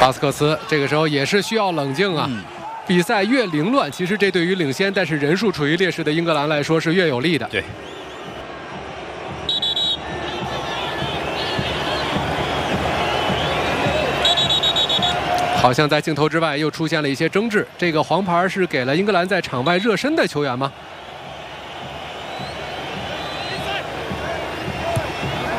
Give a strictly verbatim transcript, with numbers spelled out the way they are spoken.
巴斯克斯这个时候也是需要冷静啊。嗯 比赛越凌乱，其实这对于领先但是人数处于劣势的英格兰来说是越有利的。 对。 好像在镜头之外又出现了一些争执，这个黄牌是给了英格兰在场外热身的球员吗？